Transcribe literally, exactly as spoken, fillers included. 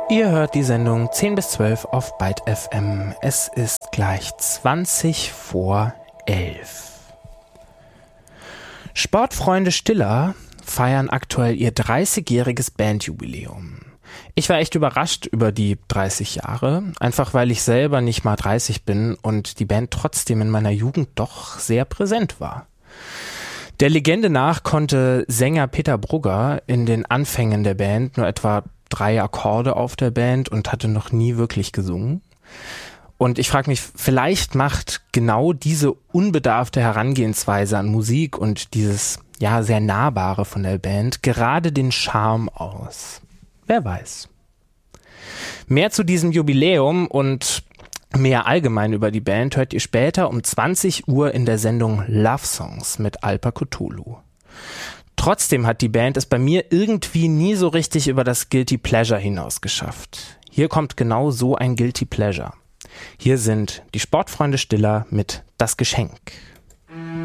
Ihr hört die Sendung zehn bis zwölf auf Byte F M. Es ist gleich zwanzig vor elf. Sportfreunde Stiller feiern aktuell ihr dreißigjähriges Bandjubiläum. Ich war echt überrascht über die dreißig Jahre, einfach weil ich selber nicht mal dreißig bin und die Band trotzdem in meiner Jugend doch sehr präsent war. Der Legende nach konnte Sänger Peter Brugger in den Anfängen der Band nur etwa drei Akkorde auf der Band und hatte noch nie wirklich gesungen. Und ich frage mich, vielleicht macht genau diese unbedarfte Herangehensweise an Musik und dieses ja sehr Nahbare von der Band gerade den Charme aus. Wer weiß. Mehr zu diesem Jubiläum und mehr allgemein über die Band hört ihr später um zwanzig Uhr in der Sendung Love Songs mit Alper Cthulhu. Trotzdem hat die Band es bei mir irgendwie nie so richtig über das Guilty Pleasure hinaus geschafft. Hier kommt genau so ein Guilty Pleasure. Hier sind die Sportfreunde Stiller mit Das Geschenk.